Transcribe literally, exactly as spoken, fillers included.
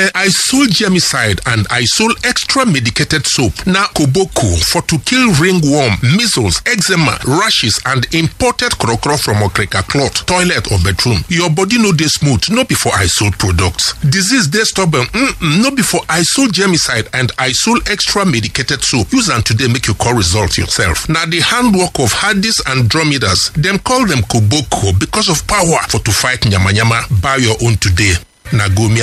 Uh, Isol germicide and Isol extra medicated soap. Na Koboko for to kill ringworm, measles, eczema, rashes, and imported krokro from okreka cloth, toilet or bedroom. Your body no dey smooth, no be for Isol products. Disease dey stubborn, mm-mm, no be for Isol germicide and Isol extra medicated soap. Use am today make you call results yourself. Na the handwork of Hadis and Dromedas. Them call them Koboko because of power for to fight nyama nyama. Buy your own today. Nagomi